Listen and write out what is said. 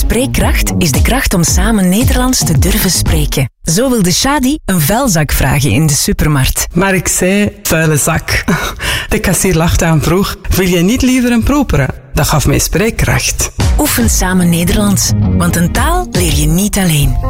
Spreekkracht is de kracht om samen Nederlands te durven spreken. Zo wilde Shadi een vuilzak vragen in de supermarkt. Maar ik zei, vuile zak. De kassier lachte en vroeg, wil je niet liever een propere? Dat gaf mij spreekkracht. Oefen samen Nederlands, want een taal leer je niet alleen.